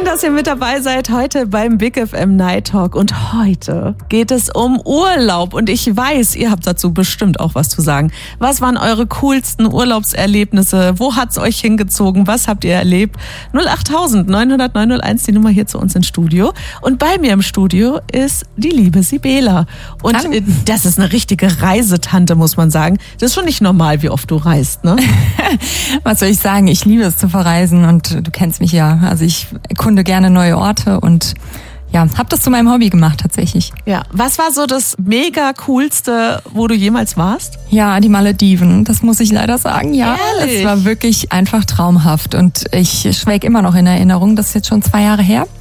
dass ihr mit dabei seid heute beim Big FM Night Talk. Und heute geht es um Urlaub. Und ich weiß, ihr habt dazu bestimmt auch was zu sagen. Was waren eure coolsten Urlaubserlebnisse? Wo hat's euch hingezogen? Was habt ihr erlebt? 08000 900 901, die Nummer hier zu uns ins Studio. Und bei mir im Studio ist die liebe Sibela. Und das ist eine richtige Reisetante, muss man sagen. Das ist schon nicht normal, wie oft du reist, ne? Was soll ich sagen? Ich liebe es zu verreisen und du kennst mich ja. Also ich erkunde gerne neue Orte und ja, habe das zu meinem Hobby gemacht tatsächlich. Ja, was war so das mega coolste, wo du jemals warst? Ja, die Malediven, das muss ich leider sagen. Ja, ehrlich? Es war wirklich einfach traumhaft und ich schwelge immer noch in Erinnerung. Das ist jetzt schon 2 Jahre her.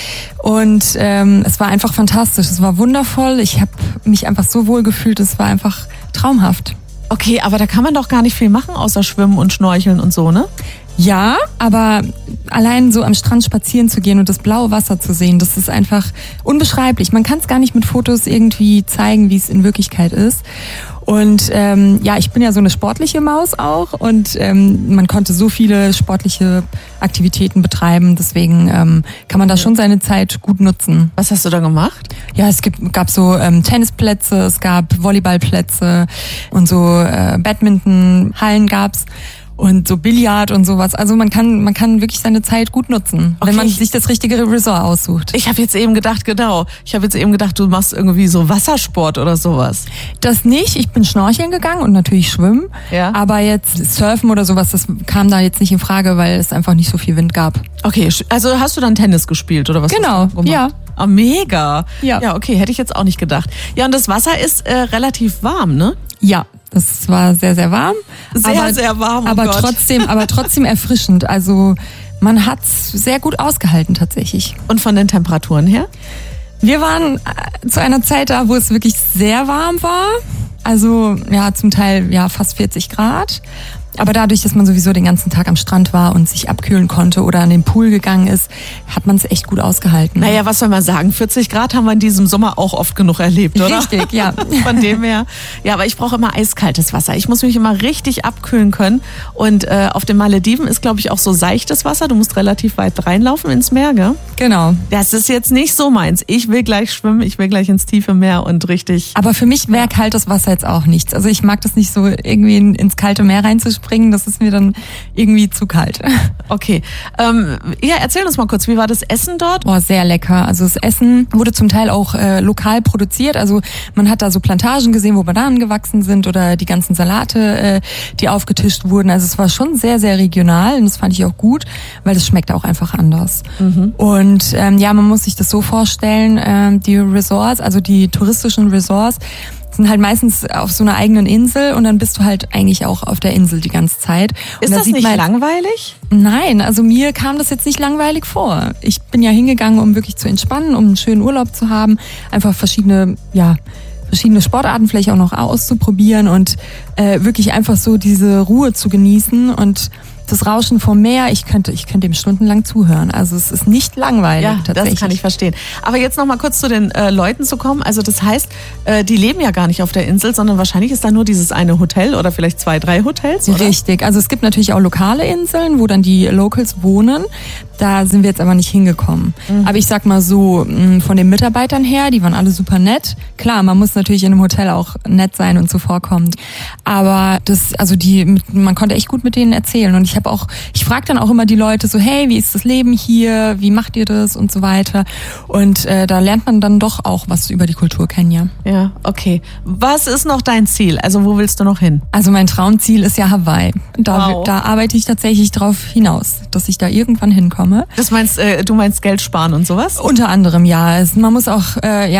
Und es war einfach fantastisch, es war wundervoll. Ich habe mich einfach so wohl gefühlt, es war einfach traumhaft. Okay, aber da kann man doch gar nicht viel machen, außer schwimmen und schnorcheln und so, ne? Ja, aber allein so am Strand spazieren zu gehen und das blaue Wasser zu sehen, das ist einfach unbeschreiblich. Man kann es gar nicht mit Fotos irgendwie zeigen, wie es in Wirklichkeit ist. Und ja, ich bin ja so eine sportliche Maus auch und man konnte so viele sportliche Aktivitäten betreiben. Deswegen kann man da schon seine Zeit gut nutzen. Was hast du da gemacht? Ja, es gab so Tennisplätze, es gab Volleyballplätze und so Badmintonhallen gab's. Und so Billard und sowas. Also man kann wirklich seine Zeit gut nutzen, wenn man sich das richtige Resort aussucht. Ich habe jetzt eben gedacht, du machst irgendwie so Wassersport oder sowas. Das nicht. Ich bin schnorcheln gegangen und natürlich schwimmen. Ja. Aber jetzt Surfen oder sowas, das kam da jetzt nicht in Frage, weil es einfach nicht so viel Wind gab. Okay, also hast du dann Tennis gespielt oder was? Genau, ja. Ah, mega. Ja, okay, hätte ich jetzt auch nicht gedacht. Ja, und das Wasser ist relativ warm, ne? Ja. Das war sehr, sehr warm. Sehr warm, aber trotzdem erfrischend. Also man hat's sehr gut ausgehalten tatsächlich. Und von den Temperaturen her? Wir waren zu einer Zeit da, wo es wirklich sehr warm war. Also ja, zum Teil ja fast 40 Grad. Aber dadurch, dass man sowieso den ganzen Tag am Strand war und sich abkühlen konnte oder an den Pool gegangen ist, hat man es echt gut ausgehalten. Naja, was soll man sagen? 40 Grad haben wir in diesem Sommer auch oft genug erlebt, oder? Richtig, ja. Von dem her. Ja, aber ich brauche immer eiskaltes Wasser. Ich muss mich immer richtig abkühlen können. Und auf den Malediven ist, glaube ich, auch so seichtes Wasser. Du musst relativ weit reinlaufen ins Meer, gell? Genau. Das ist jetzt nicht so meins. Ich will gleich schwimmen, ich will gleich ins tiefe Meer und richtig... Aber für mich wäre kaltes Wasser jetzt auch nichts. Also ich mag das nicht so irgendwie ins kalte Meer reinzuspringen. Das ist mir dann irgendwie zu kalt. Okay. Ja, erzähl uns mal kurz, wie war das Essen dort? Oh, sehr lecker. Also das Essen wurde zum Teil auch lokal produziert. Also man hat da so Plantagen gesehen, wo Bananen gewachsen sind oder die ganzen Salate, die aufgetischt wurden. Also es war schon sehr, sehr regional und das fand ich auch gut, weil es schmeckt auch einfach anders. Mhm. Und ja, man muss sich das so vorstellen, die Resorts, also die touristischen Resorts, sind halt meistens auf so einer eigenen Insel und dann bist du halt eigentlich auch auf der Insel die ganze Zeit. Und ist das nicht langweilig? Nein, also mir kam das jetzt nicht langweilig vor. Ich bin ja hingegangen, um wirklich zu entspannen, um einen schönen Urlaub zu haben, einfach verschiedene Sportarten vielleicht auch noch auszuprobieren und wirklich einfach so diese Ruhe zu genießen und das Rauschen vom Meer, ich könnte dem stundenlang zuhören. Also es ist nicht langweilig tatsächlich. Das kann ich verstehen. Aber jetzt noch mal kurz zu den Leuten zu kommen. Also das heißt, die leben ja gar nicht auf der Insel, sondern wahrscheinlich ist da nur dieses eine Hotel oder vielleicht 2, 3 Hotels, oder? Richtig. Also es gibt natürlich auch lokale Inseln, wo dann die Locals wohnen. Da sind wir jetzt aber nicht hingekommen. Mhm. Aber ich sag mal so, von den Mitarbeitern her, die waren alle super nett. Klar, man muss natürlich in einem Hotel auch nett sein und zuvorkommend. Aber man konnte echt gut mit denen erzählen. Und ich frage dann auch immer die Leute so, hey, wie ist das Leben hier? Wie macht ihr das? Und so weiter. Und da lernt man dann doch auch was über die Kultur kennen, ja. Ja, okay. Was ist noch dein Ziel? Also wo willst du noch hin? Also mein Traumziel ist ja Hawaii. Da arbeite ich tatsächlich drauf hinaus, dass ich da irgendwann hinkomme. Du meinst Geld sparen und sowas? Unter anderem, ja. Man muss auch,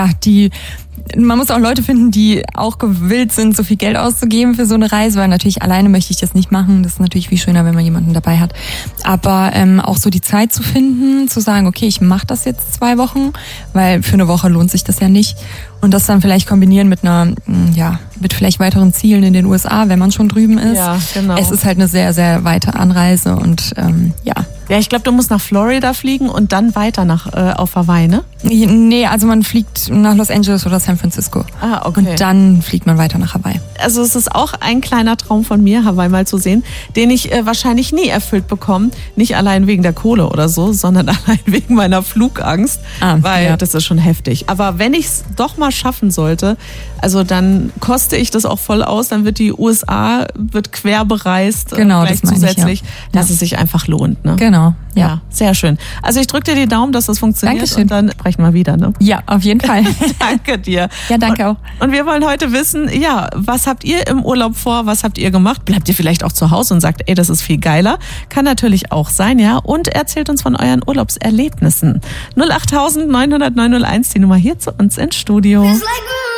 man muss auch Leute finden, die auch gewillt sind, so viel Geld auszugeben für so eine Reise, weil natürlich alleine möchte ich das nicht machen. Das ist natürlich viel schöner, wenn man jemanden dabei hat. Aber auch so die Zeit zu finden, zu sagen, okay, ich mache das jetzt 2 Wochen, weil für eine Woche lohnt sich das ja nicht. Und das dann vielleicht kombinieren mit mit vielleicht weiteren Zielen in den USA, wenn man schon drüben ist. Ja, genau. Es ist halt eine sehr, sehr weite Anreise und Ja, ich glaube, du musst nach Florida fliegen und dann weiter auf Hawaii, ne? Nee, also man fliegt nach Los Angeles oder San Francisco. Ah, okay. Und dann fliegt man weiter nach Hawaii. Also es ist auch ein kleiner Traum von mir, Hawaii mal zu sehen, den ich wahrscheinlich nie erfüllt bekomme. Nicht allein wegen der Kohle oder so, sondern allein wegen meiner Flugangst, weil das ist schon heftig. Aber wenn ich es doch mal schaffen sollte, also dann koste ich das auch voll aus, dann wird die USA quer bereist, genau, gleich das zusätzlich, dass es sich einfach lohnt. Ne? Genau, ja. Sehr schön. Also ich drücke dir die Daumen, dass das funktioniert. Dankeschön. Und dann sprechen wir wieder. Ne? Ja, auf jeden Fall. Danke dir. Ja, danke auch. Und wir wollen heute wissen, ja, was habt ihr im Urlaub vor? Was habt ihr gemacht? Bleibt ihr vielleicht auch zu Hause und sagt, ey, das ist viel geiler? Kann natürlich auch sein, ja. Und erzählt uns von euren Urlaubserlebnissen. 08000 900 901, die Nummer hier zu uns ins Studio.